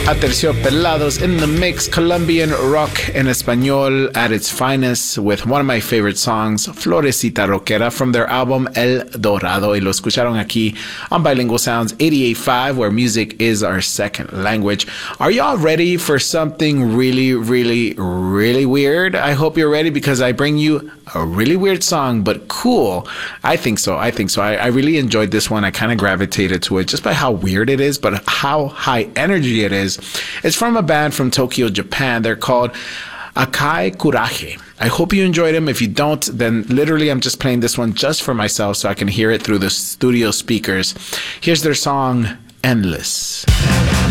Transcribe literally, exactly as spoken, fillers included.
Aterciopelados in the mix, Colombian rock en español at its finest with one of my favorite songs, Florecita Rockera, from their album El Dorado. Y lo escucharon aquí on Bilingual Sounds eighty-eight point five, where music is our second language. Are y'all ready for something really, really, really weird? I hope you're ready because I bring you a really weird song, but cool. I think so. I think so. I, I really enjoyed this one. I kind of gravitated to it just by how weird it is, but how high energy it is. It's from a band from Tokyo, Japan. They're called Akai Kuraje. I hope you enjoyed them. If you don't, then literally I'm just playing this one just for myself so I can hear it through the studio speakers. Here's their song, Endless.